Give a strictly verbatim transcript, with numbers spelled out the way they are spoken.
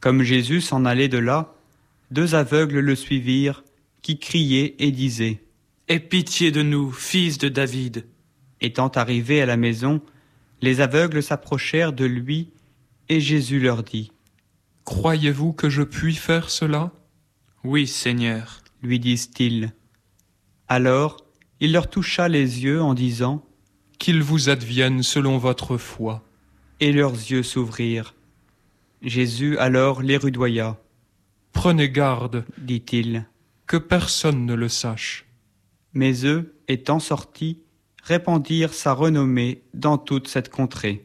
Comme Jésus s'en allait de là, deux aveugles le suivirent, qui criaient et disaient : « Aie pitié de nous, fils de David. » Étant arrivés à la maison, les aveugles s'approchèrent de lui, et Jésus leur dit : « Croyez-vous que je puis faire cela ? » ?»« Oui, Seigneur, » lui disent-ils. Alors, il leur toucha les yeux en disant : « Qu'il vous advienne selon votre foi. » Et leurs yeux s'ouvrirent. Jésus alors les rudoya. « Prenez garde, dit-il, que personne ne le sache. » Mais eux, étant sortis, répandirent sa renommée dans toute cette contrée.